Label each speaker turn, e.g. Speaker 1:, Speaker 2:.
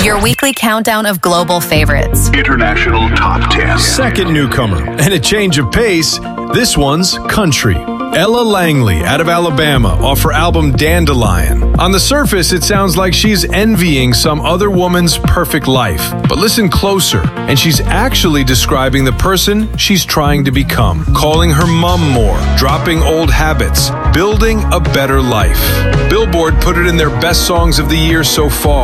Speaker 1: Your weekly countdown of global favorites.
Speaker 2: International Top 10.
Speaker 3: Second newcomer, and a change of pace, this one's country. Ella Langley out of Alabama off her album Dandelion. On the surface, it sounds like she's envying some other woman's perfect life. But listen closer, and she's actually describing the person she's trying to become. Calling her mom more, dropping old habits, building a better life. Billboard put it in their best songs of the year so far.